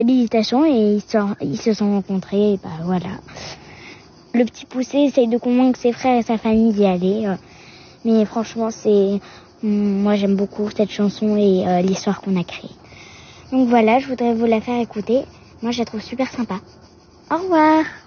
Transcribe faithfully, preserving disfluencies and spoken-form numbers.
méditation et ils se, ils se sont rencontrés, et bah voilà. Le petit poussé essaye de convaincre ses frères et sa famille d'y aller, euh, mais franchement, c'est, moi j'aime beaucoup cette chanson et euh, l'histoire qu'on a créée. Donc voilà, je voudrais vous la faire écouter. Moi, je la trouve super sympa. Au revoir.